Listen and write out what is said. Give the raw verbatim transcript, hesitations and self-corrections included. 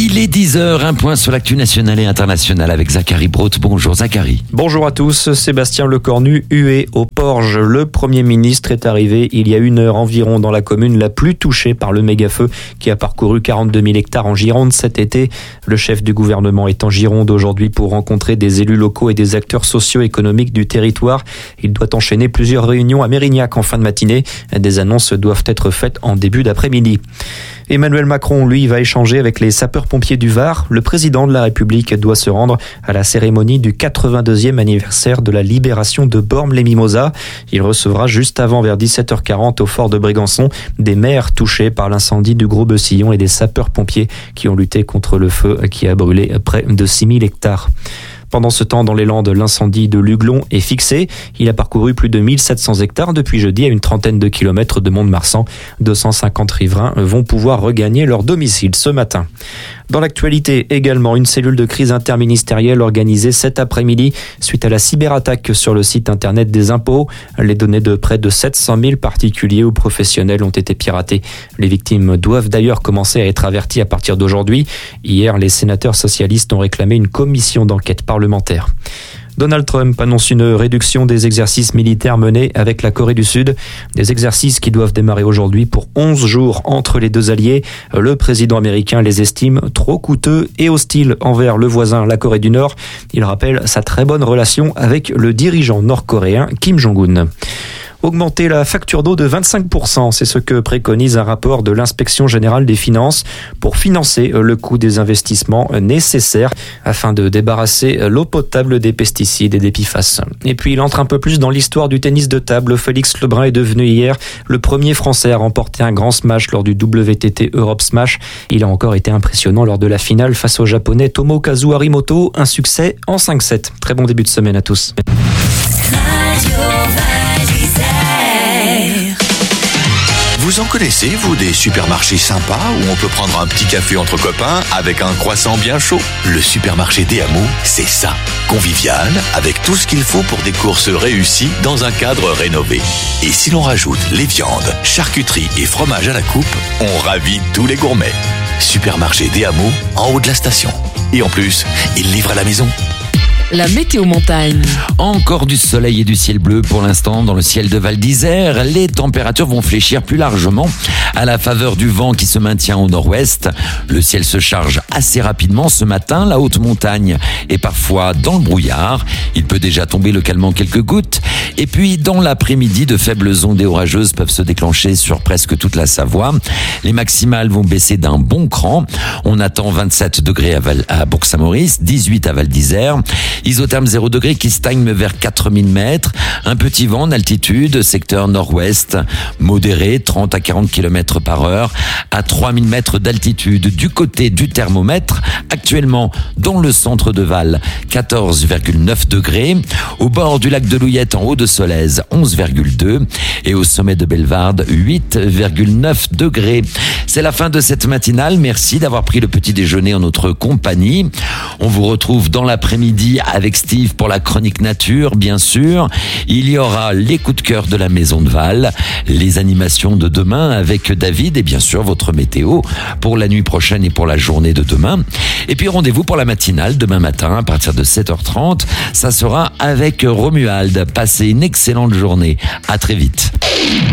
Il est dix heures, un point sur l'actu nationale et internationale avec Zachary Brodt. Bonjour Zachary. Bonjour à tous, Sébastien Lecornu, hué au Porge. Le Premier ministre est arrivé il y a une heure environ dans la commune la plus touchée par le méga-feu qui a parcouru quarante-deux mille hectares en Gironde cet été. Le chef du gouvernement est en Gironde aujourd'hui pour rencontrer des élus locaux et des acteurs socio-économiques du territoire. Il doit enchaîner plusieurs réunions à Mérignac en fin de matinée. Des annonces doivent être faites en début d'après-midi. Emmanuel Macron, lui, va échanger avec les sapeurs-pompiers du Var. Le président de la République doit se rendre à la cérémonie du quatre-vingt-deuxième anniversaire de la libération de Bormes-les-Mimosas. Il recevra juste avant, vers dix-sept heures quarante, au fort de Brégançon, des maires touchés par l'incendie du Gros-Beucillon et des sapeurs-pompiers qui ont lutté contre le feu qui a brûlé près de six mille hectares. Pendant ce temps, dans les Landes, l'incendie de Luglon est fixé. Il a parcouru plus de mille sept cents hectares depuis jeudi à une trentaine de kilomètres de Mont-de-Marsan. deux cent cinquante riverains vont pouvoir regagner leur domicile ce matin. Dans l'actualité également, une cellule de crise interministérielle organisée cet après-midi suite à la cyberattaque sur le site internet des impôts. Les données de près de sept cent mille particuliers ou professionnels ont été piratées. Les victimes doivent d'ailleurs commencer à être averties à partir d'aujourd'hui. Hier, les sénateurs socialistes ont réclamé une commission d'enquête parlementaire. Donald Trump annonce une réduction des exercices militaires menés avec la Corée du Sud. Des exercices qui doivent démarrer aujourd'hui pour onze jours entre les deux alliés. Le président américain les estime trop coûteux et hostiles envers le voisin, la Corée du Nord. Il rappelle sa très bonne relation avec le dirigeant nord-coréen Kim Jong-un. Augmenter la facture d'eau de vingt-cinq pour cent, c'est ce que préconise un rapport de l'Inspection générale des finances pour financer le coût des investissements nécessaires afin de débarrasser l'eau potable des pesticides et des P F A S. Et puis il entre un peu plus dans l'histoire du tennis de table. Félix Lebrun est devenu hier le premier Français à remporter un grand smash lors du W T T Europe Smash. Il a encore été impressionnant lors de la finale face au Japonais Tomokazu Harimoto. Un succès en cinq sept. Très bon début de semaine à tous. Vous en connaissez, vous, des supermarchés sympas où on peut prendre un petit café entre copains avec un croissant bien chaud? Le supermarché D A M O, c'est ça. Convivial, avec tout ce qu'il faut pour des courses réussies dans un cadre rénové. Et si l'on rajoute les viandes, charcuteries et fromages à la coupe, on ravit tous les gourmets. Supermarché D A M O, en haut de la station. Et en plus, il livre à la maison. La météo montagne. Encore du soleil et du ciel bleu pour l'instant dans le ciel de Val d'Isère. Les températures vont fléchir plus largement à la faveur du vent qui se maintient au nord-ouest. Le ciel se charge assez rapidement ce matin. La haute montagne est parfois dans le brouillard. Il peut déjà tomber localement quelques gouttes. Et puis dans l'après-midi, de faibles ondes orageuses peuvent se déclencher sur presque toute la Savoie. Les maximales vont baisser d'un bon cran. On attend vingt-sept degrés à, Val- à Bourg-Saint-Maurice, dix-huit à Val d'Isère. Isotherme zéro degré qui stagne vers quatre mille mètres. Un petit vent en altitude, secteur nord-ouest, modéré, trente à quarante kilomètres par heure, à trois mille mètres d'altitude. Du côté du thermomètre, actuellement dans le centre de Val, quatorze virgule neuf degrés. Au bord du lac de Louillette, en haut de Solèze, onze virgule deux. Et au sommet de Bellevarde, huit virgule neuf degrés. C'est la fin de cette matinale. Merci d'avoir pris le petit déjeuner en notre compagnie. On vous retrouve dans l'après-midi avec Steve pour la chronique nature, bien sûr. Il y aura les coups de cœur de la maison de Val, les animations de demain avec David et bien sûr votre météo pour la nuit prochaine et pour la journée de demain. Et puis rendez-vous pour la matinale demain matin à partir de sept heures trente. Ça sera avec Romuald. Passez une excellente journée. À très vite.